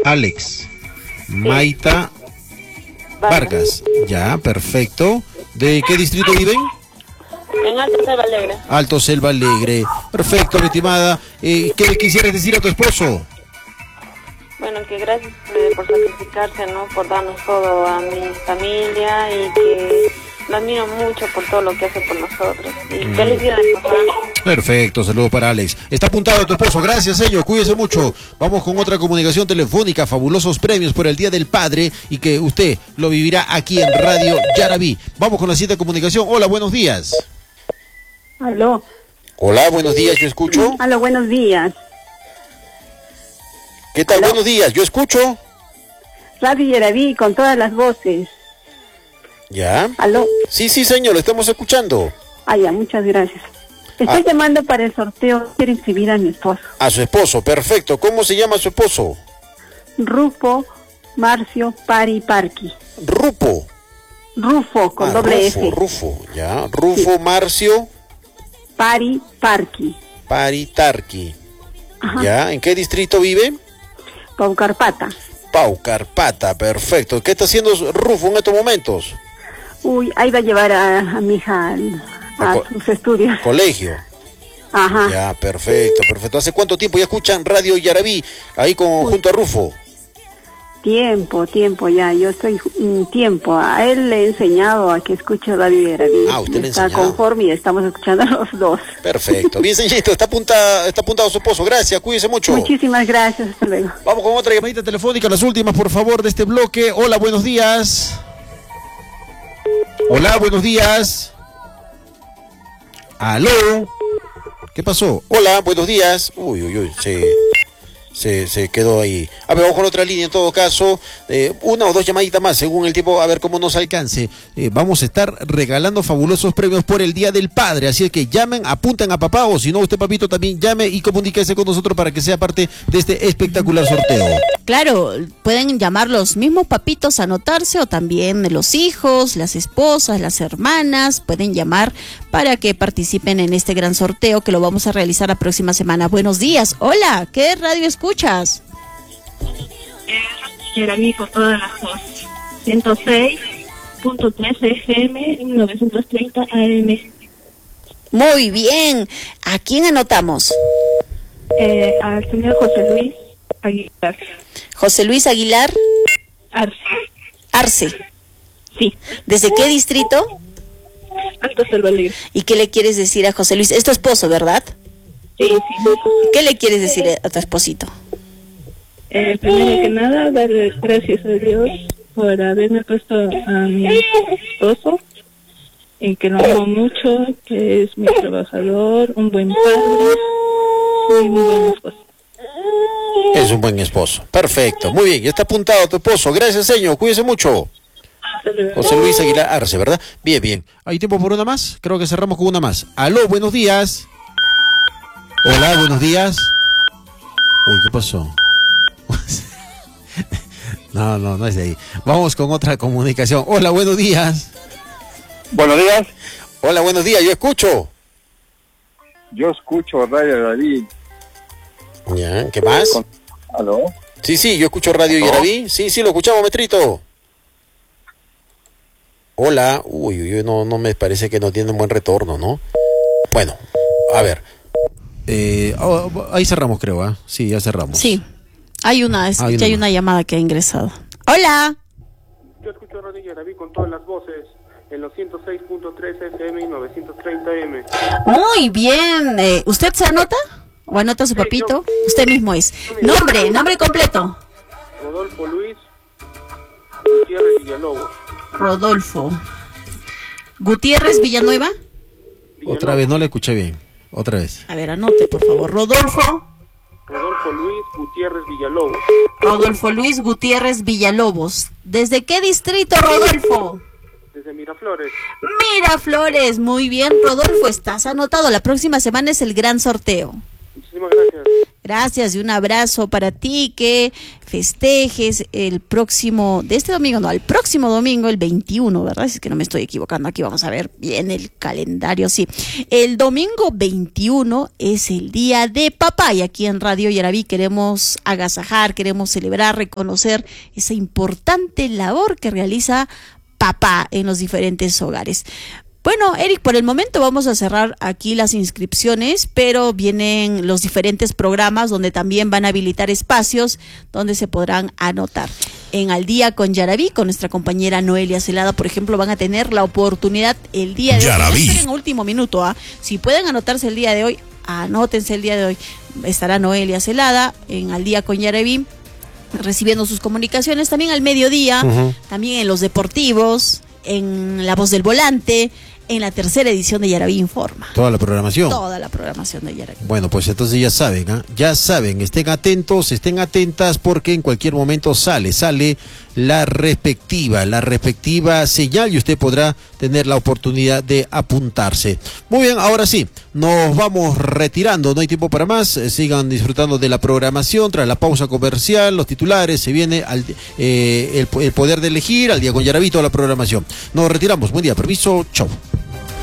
Alex. Maita Vargas. Ya, perfecto. ¿De qué distrito viven? En Alto Selva Alegre. Alto Selva Alegre. Perfecto, mi estimada. ¿Qué le quisieras decir a tu esposo? Bueno, que gracias por sacrificarse, ¿no? Por darnos todo a mi familia y que lo admiro mucho por todo lo que hace por nosotros. Y feliz día de papá. Perfecto, saludos para Alex. Está apuntado tu esposo, gracias ello, cuídese mucho. Vamos con otra comunicación telefónica, fabulosos premios por el Día del Padre y que usted lo vivirá aquí en Radio Yarabí. Vamos con la siguiente comunicación. Hola, buenos días. Aló. Hola, buenos días, yo escucho. Aló, buenos días. ¿Qué tal? ¿Aló? Buenos días, yo escucho. Radio Yarabí con todas las voces. ¿Ya? Aló. Sí, señor, lo estamos escuchando. Ah, ya, muchas gracias. Estoy llamando para el sorteo. Quiero inscribir a mi esposo. A su esposo, perfecto. ¿Cómo se llama su esposo? Rufo Marcio Pari Parqui. Rufo. Rufo, con doble Rufo, F. Rufo, ya. Rufo sí. Marcio Pari Parqui. Paritarqui. Ajá. ¿Ya? ¿En qué distrito vive? Paucarpata. Paucarpata, perfecto. ¿Qué está haciendo Rufo en estos momentos? Uy, ahí va a llevar a mi hija a sus estudios. Colegio. Ajá. Ya, perfecto, perfecto. ¿Hace cuánto tiempo ya escuchan Radio Yarabí ahí junto a Rufo? Tiempo ya. Yo estoy tiempo. A él le he enseñado a que escuche Radio Yarabí. Ah, usted le está enseñado. Conforme y estamos escuchando los dos. Perfecto. Bien, señorito, está apuntado su esposo. Gracias, cuídese mucho. Muchísimas gracias. Hasta luego. Vamos con otra llamadita telefónica, las últimas, por favor, de este bloque. Hola, buenos días. Hola, buenos días. Aló. ¿Qué pasó? Hola, buenos días. Uy, se quedó ahí. A ver, vamos con otra línea en todo caso. Una o dos llamaditas más, según el tiempo, a ver cómo nos alcance. Vamos a estar regalando fabulosos premios por el Día del Padre. Así es que llamen, apunten a papá, o si no, usted, papito, también llame y comuníquese con nosotros para que sea parte de este espectacular sorteo. Claro, pueden llamar los mismos papitos a anotarse, o también los hijos, las esposas, las hermanas, pueden llamar para que participen en este gran sorteo que lo vamos a realizar la próxima semana. Buenos días, hola, ¿qué radio escuchas? Yarabí con todas las voces. 106.3 FM, 930 AM. Muy bien, ¿a quién anotamos? Al señor José Luis Aguilar. José Luis Aguilar Arce. Sí. ¿Desde qué distrito? Alto Selva Alegre. ¿Y qué le quieres decir a José Luis? Es tu esposo, ¿verdad? Sí. ¿Qué le quieres decir a tu esposito? Primero que nada, darle gracias a Dios por haberme puesto a mi esposo, y que lo amo mucho, que es mi trabajador, un buen padre y un buen esposo. Es un buen esposo. Perfecto. Muy bien. Ya está apuntado tu esposo. Gracias, señor. Cuídese mucho. José Luis Aguilar Arce, ¿verdad? Bien. ¿Hay tiempo por una más? Creo que cerramos con una más. Aló, buenos días. Hola, buenos días. Uy, ¿qué pasó? No es de ahí. Vamos con otra comunicación. Hola, buenos días. Buenos días. Hola, buenos días. Yo escucho. Yo escucho Radio Yarabí. Ya, ¿qué más? ¿Aló? Sí, yo escucho Radio Yarabí. Sí, lo escuchamos, metrito. Hola. Uy, no me parece que no tiene un buen retorno, ¿no? Bueno, a ver. Ahí cerramos, creo, ¿ah? Sí, ya cerramos. Sí. Hay una llamada que ha ingresado. Hola. Yo escucho Radio Yarabí con todas las voces, en los 106.3 FM y 930 M. Muy bien. ¿Usted se anota? ¿O anota a su papito? Usted mismo es. Nombre completo. Rodolfo Luis Gutiérrez Villalobos. Rodolfo Gutiérrez Villanueva. Otra vez, no le escuché bien. Otra vez. A ver, anote, por favor. Rodolfo Luis Gutiérrez Villalobos. Rodolfo Luis Gutiérrez Villalobos. ¿Desde qué distrito, Rodolfo? Desde Miraflores. Miraflores, muy bien, Rodolfo, estás anotado. La próxima semana es el gran sorteo. Muchísimas Muchísimas gracias. Gracias y un abrazo para ti, que festejes el próximo domingo, el 21, ¿verdad? Si es que no me estoy equivocando, aquí vamos a ver bien el calendario, sí. El domingo 21 es el Día de Papá y aquí en Radio Yaraví queremos agasajar, queremos celebrar, reconocer esa importante labor que realiza papá en los diferentes hogares. Bueno, Eric, por el momento vamos a cerrar aquí las inscripciones, pero vienen los diferentes programas donde también van a habilitar espacios donde se podrán anotar. En Al Día con Yaraví, con nuestra compañera Noelia Celada, por ejemplo, van a tener la oportunidad el día de hoy. No esperen último minuto, Si pueden anotarse el día de hoy, anótense el día de hoy. Estará Noelia Celada en Al Día con Yaraví, recibiendo sus comunicaciones. También al mediodía, también en los deportivos, en La Voz del Volante, en la tercera edición de Yaraví Informa. Toda la programación. Toda la programación de Yaraví. Bueno, pues entonces ya saben, estén atentos, estén atentas, porque en cualquier momento sale la respectiva señal y usted podrá tener la oportunidad de apuntarse. Muy bien, ahora sí, nos vamos retirando, no hay tiempo para más, sigan disfrutando de la programación. Tras la pausa comercial, los titulares, se viene el poder de elegir, Al Día con Yaraví, toda la programación. Nos retiramos, buen día, permiso, chau.